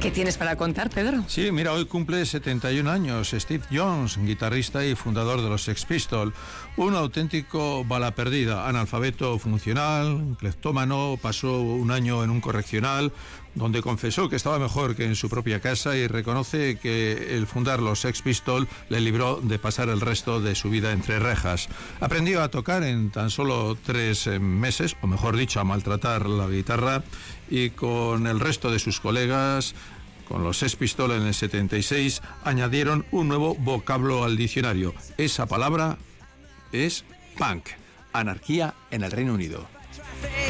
¿Qué tienes para contar, Pedro? Sí, mira, hoy cumple 71 años Steve Jones, guitarrista y fundador de los Sex Pistols. Un auténtico bala perdida, analfabeto funcional, cleptómano, pasó un año en un correccional, donde confesó que estaba mejor que en su propia casa y reconoce que el fundar los Sex Pistols le libró de pasar el resto de su vida entre rejas. Aprendió a tocar en tan solo 3 meses, o mejor dicho, a maltratar la guitarra, y con el resto de sus colegas, con los Sex Pistols en el 76, añadieron un nuevo vocablo al diccionario. Esa palabra es punk, anarquía en el Reino Unido.